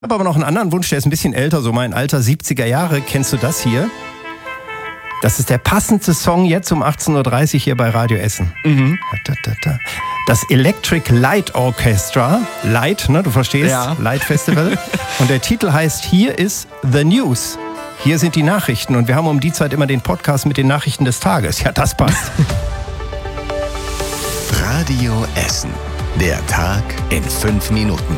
Ich habe aber noch einen anderen Wunsch, der ist ein bisschen älter, so mein Alter, 70er Jahre. Kennst du das hier? Das ist der passendste Song jetzt um 18.30 Uhr hier bei Radio Essen. Das Electric Light Orchestra. Light, ne, du verstehst? Ja. Light Festival. Und der Titel heißt Hier ist The News. Hier sind die Nachrichten. Und wir haben um die Zeit immer den Podcast mit den Nachrichten des Tages. Ja, das passt. Radio Essen. Der Tag in 5 Minuten.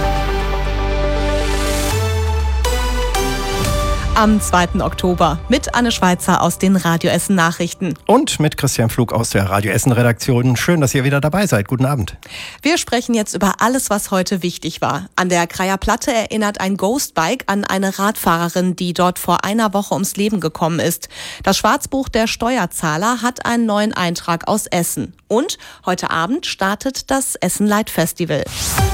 Am 2. Oktober mit Anne Schweizer aus den Radio Essen Nachrichten. Und mit Christian Pflug aus der Radio Essen Redaktion. Schön, dass ihr wieder dabei seid. Guten Abend. Wir sprechen jetzt über alles, was heute wichtig war. An der Kreier Platte erinnert ein Ghostbike an eine Radfahrerin, die dort vor einer Woche ums Leben gekommen ist. Das Schwarzbuch der Steuerzahler hat einen neuen Eintrag aus Essen. Und heute Abend startet das Essen Light Festival.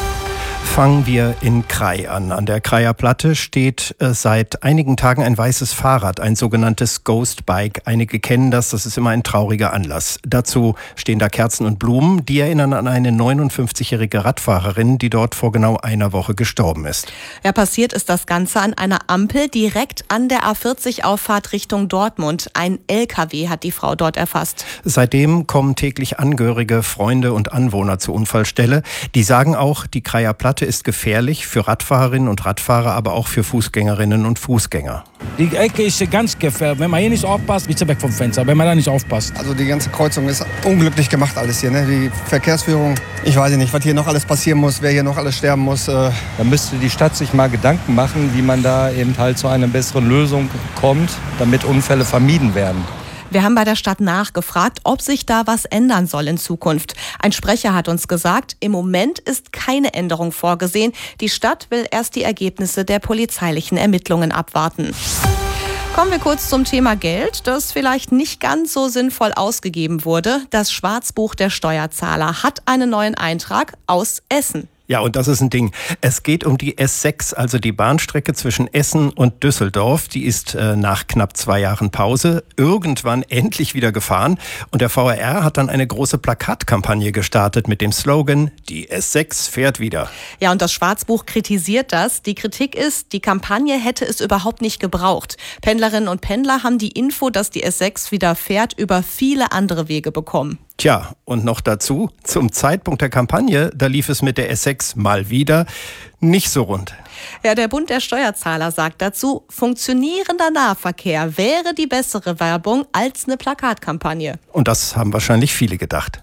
Fangen wir in Krai an. An der Kreier Platte steht seit einigen Tagen ein weißes Fahrrad, ein sogenanntes Ghostbike. Einige kennen das ist immer ein trauriger Anlass. Dazu stehen da Kerzen und Blumen, die erinnern an eine 59-jährige Radfahrerin, die dort vor genau einer Woche gestorben ist. Ja, passiert ist das Ganze an einer Ampel direkt an der A40-Auffahrt Richtung Dortmund. Ein LKW hat die Frau dort erfasst. Seitdem kommen täglich Angehörige, Freunde und Anwohner zur Unfallstelle. Die sagen auch, die Kreier Platte ist gefährlich für Radfahrerinnen und Radfahrer, aber auch für Fußgängerinnen und Fußgänger. Die Ecke ist ganz gefährlich. Wenn man hier nicht aufpasst, bist du weg vom Fenster, wenn man da nicht aufpasst. Also die ganze Kreuzung ist unglücklich gemacht alles hier, ne? Die Verkehrsführung, ich weiß nicht, was hier noch alles passieren muss, wer hier noch alles sterben muss. Da müsste die Stadt sich mal Gedanken machen, wie man da eben halt zu einer besseren Lösung kommt, damit Unfälle vermieden werden. Wir haben bei der Stadt nachgefragt, ob sich da was ändern soll in Zukunft. Ein Sprecher hat uns gesagt, im Moment ist keine Änderung vorgesehen. Die Stadt will erst die Ergebnisse der polizeilichen Ermittlungen abwarten. Kommen wir kurz zum Thema Geld, das vielleicht nicht ganz so sinnvoll ausgegeben wurde. Das Schwarzbuch der Steuerzahler hat einen neuen Eintrag aus Essen. Ja, und das ist ein Ding. Es geht um die S6, also die Bahnstrecke zwischen Essen und Düsseldorf. Die ist nach knapp 2 Jahren Pause irgendwann endlich wieder gefahren. Und der VRR hat dann eine große Plakatkampagne gestartet mit dem Slogan, die S6 fährt wieder. Ja, und das Schwarzbuch kritisiert das. Die Kritik ist, die Kampagne hätte es überhaupt nicht gebraucht. Pendlerinnen und Pendler haben die Info, dass die S6 wieder fährt, über viele andere Wege bekommen. Tja, und noch dazu, zum Zeitpunkt der Kampagne, da lief es mit der S6 mal wieder nicht so rund. Ja, der Bund der Steuerzahler sagt dazu, funktionierender Nahverkehr wäre die bessere Werbung als eine Plakatkampagne. Und das haben wahrscheinlich viele gedacht.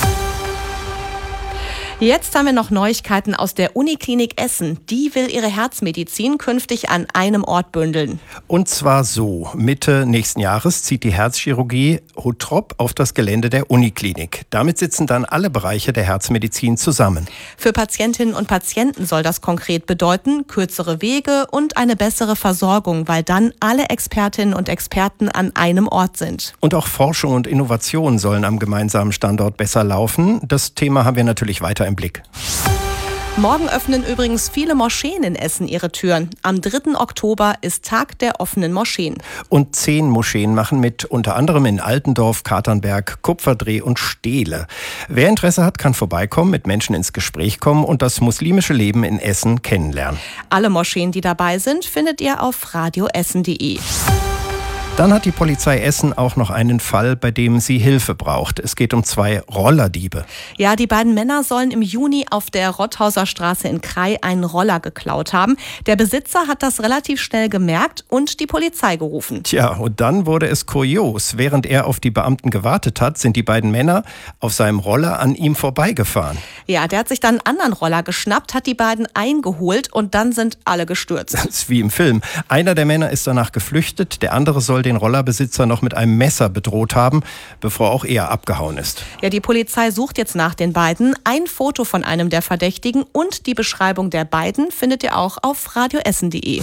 Jetzt haben wir noch Neuigkeiten aus der Uniklinik Essen. Die will ihre Herzmedizin künftig an einem Ort bündeln. Und zwar so, Mitte nächsten Jahres zieht die Herzchirurgie Hottrop auf das Gelände der Uniklinik. Damit sitzen dann alle Bereiche der Herzmedizin zusammen. Für Patientinnen und Patienten soll das konkret bedeuten, kürzere Wege und eine bessere Versorgung, weil dann alle Expertinnen und Experten an einem Ort sind. Und auch Forschung und Innovation sollen am gemeinsamen Standort besser laufen. Das Thema haben wir natürlich weiter im Blick. Morgen öffnen übrigens viele Moscheen in Essen ihre Türen. Am 3. Oktober ist Tag der offenen Moscheen. Und 10 Moscheen machen mit, unter anderem in Altendorf, Katernberg, Kupferdreh und Steele. Wer Interesse hat, kann vorbeikommen, mit Menschen ins Gespräch kommen und das muslimische Leben in Essen kennenlernen. Alle Moscheen, die dabei sind, findet ihr auf radioessen.de. Dann hat die Polizei Essen auch noch einen Fall, bei dem sie Hilfe braucht. Es geht um 2 Rollerdiebe. Ja, die beiden Männer sollen im Juni auf der Rotthauser Straße in Krai einen Roller geklaut haben. Der Besitzer hat das relativ schnell gemerkt und die Polizei gerufen. Tja, und dann wurde es kurios. Während er auf die Beamten gewartet hat, sind die beiden Männer auf seinem Roller an ihm vorbeigefahren. Ja, der hat sich dann einen anderen Roller geschnappt, hat die beiden eingeholt und dann sind alle gestürzt. Das ist wie im Film. Einer der Männer ist danach geflüchtet, der andere soll den Rollerbesitzer noch mit einem Messer bedroht haben, bevor auch er abgehauen ist. Ja, die Polizei sucht jetzt nach den beiden. Ein Foto von einem der Verdächtigen und die Beschreibung der beiden findet ihr auch auf radioessen.de.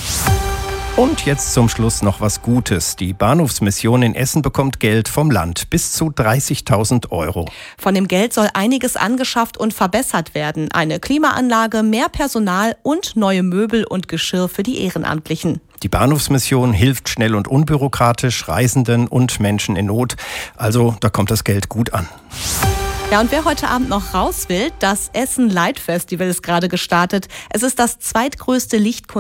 Und jetzt zum Schluss noch was Gutes. Die Bahnhofsmission in Essen bekommt Geld vom Land, bis zu 30.000 €. Von dem Geld soll einiges angeschafft und verbessert werden. Eine Klimaanlage, mehr Personal und neue Möbel und Geschirr für die Ehrenamtlichen. Die Bahnhofsmission hilft schnell und unbürokratisch Reisenden und Menschen in Not. Also da kommt das Geld gut an. Ja, und wer heute Abend noch raus will, das Essen Light Festival ist gerade gestartet. Es ist das zweitgrößte Lichtkunst